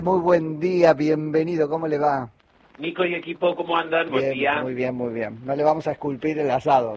Muy buen día, bienvenido, ¿cómo le va? Nico y equipo, ¿cómo andan? Bien, Buen día. muy bien, muy bien. No le vamos a esculpir el asado.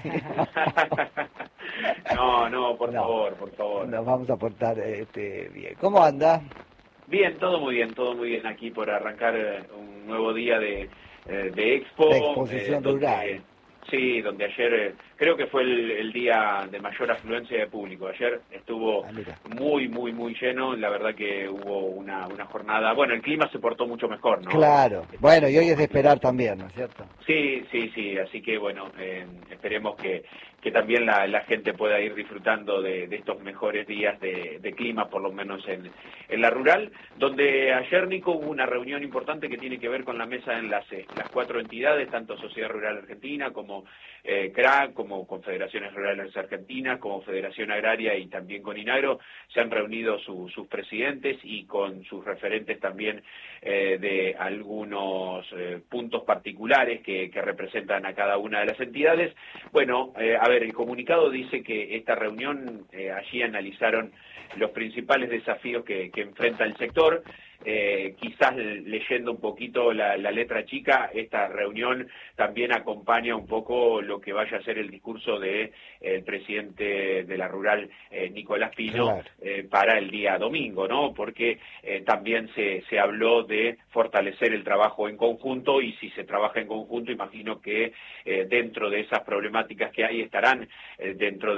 No, por No, favor, por favor. nos vamos a portar bien. ¿Cómo anda? Bien, todo muy bien aquí por arrancar un nuevo día de Expo. De exposición rural. Donde ayer creo que fue el día de mayor afluencia de público. Ayer estuvo Mira. muy lleno. La verdad que hubo una jornada. Bueno, el clima se portó mucho mejor, ¿no? Claro. Bueno, y hoy es de esperar también, ¿no es cierto? Sí. Así que bueno, esperemos que también la gente pueda ir disfrutando de estos mejores días de clima, por lo menos en la rural, donde ayer, Nico, hubo una reunión importante que tiene que ver con la mesa de enlace. Las 4 entidades, tanto Sociedad Rural Argentina como CRAC, como Confederaciones Rurales Argentinas, como Federación Agraria y también con INAGRO, se han reunido sus presidentes y con sus referentes también de algunos puntos particulares que representan a cada una de las entidades. Bueno, a ver, el comunicado dice que esta reunión, allí analizaron los principales desafíos que enfrenta el sector. Quizás leyendo un poquito la letra chica, esta reunión también acompaña un poco lo que vaya a ser el discurso de el presidente de la rural, Nicolás Pino, Claro. para el día domingo, ¿no? Porque también se habló de fortalecer el trabajo en conjunto, y si se trabaja en conjunto, imagino que dentro de esas problemáticas que hay estarán dentro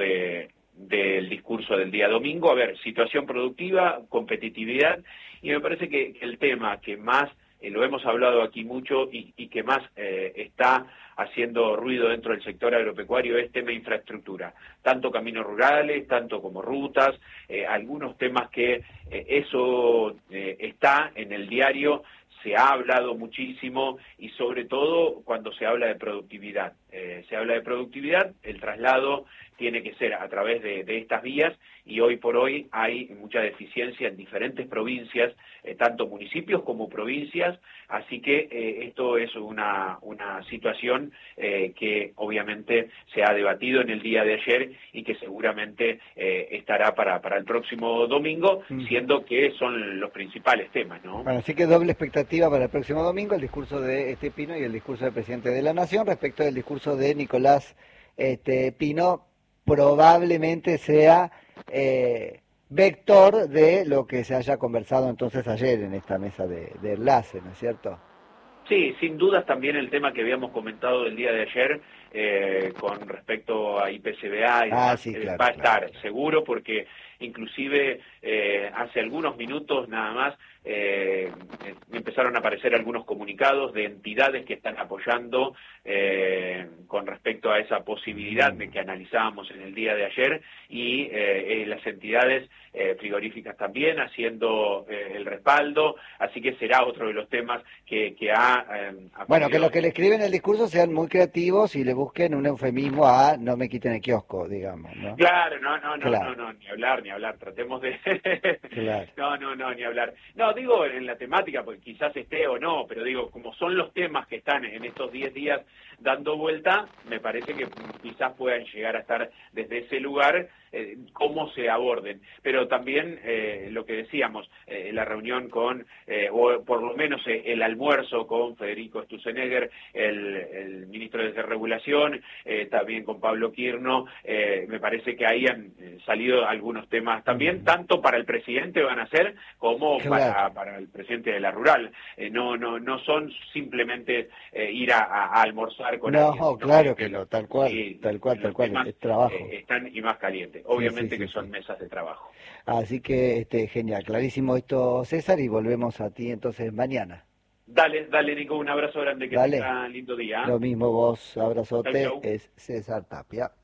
del discurso del día domingo. A ver, situación productiva, competitividad, y me parece que el tema que más, lo hemos hablado aquí mucho y que más está haciendo ruido dentro del sector agropecuario es tema infraestructura, tanto caminos rurales, tanto como rutas, algunos temas que eso está en el diario. Se ha hablado muchísimo, y sobre todo cuando se habla de productividad. Se habla de productividad, el traslado tiene que ser a través de estas vías, y hoy por hoy hay mucha deficiencia en diferentes provincias, tanto municipios como provincias, así que esto es una situación que obviamente se ha debatido en el día de ayer y que seguramente estará para el próximo domingo, siendo que son los principales temas, ¿no? Bueno, así que doble expectativa para el próximo domingo, el discurso de Pino y el discurso del presidente de la Nación. Respecto del discurso de Nicolás Pino, probablemente sea vector de lo que se haya conversado entonces ayer en esta mesa de enlace, ¿no es cierto? Sí, sin dudas también el tema que habíamos comentado el día de ayer con respecto a IPCBA y demás, Sí, claro, va a estar claro. seguro, porque inclusive hace algunos minutos nada más empezaron a aparecer algunos comunicados de entidades que están apoyando con respecto a esa posibilidad de que analizábamos en el día de ayer, y las entidades frigoríficas también haciendo el respaldo, así que será otro de los temas que ha... Bueno, que los que le escriben el discurso sean muy creativos y le busquen un eufemismo a no me quiten el kiosco, digamos, ¿no? Claro, Claro. no, ni hablar, tratemos de... Claro. No, ni hablar. No, digo en la temática, porque quizás esté o no, pero digo, como son los temas que están en estos 10 días dando vuelta, me parece que quizás puedan llegar a estar desde ese lugar, cómo se aborden. Pero también lo que decíamos, la reunión con, o por lo menos el almuerzo con Federico Sturzenegger, el ministro de Desregulación, también con Pablo Quirno, me parece que ahí han salido algunos temas también, tanto para el presidente van a ser, como Claro. para el presidente de la rural. No son simplemente ir a almorzar con alguien, No, sino claro que no, tal cual, sí, tal cual, tal los cual, temas es trabajo. están y más calientes. Sí, sí, Obviamente sí, que son sí. mesas de trabajo. Así que genial, clarísimo esto, César, y volvemos a ti entonces mañana. Dale, Nico, un abrazo grande, que Dale, tenga lindo día. lo mismo vos, Chau, abrazote, chau. es César Tapia.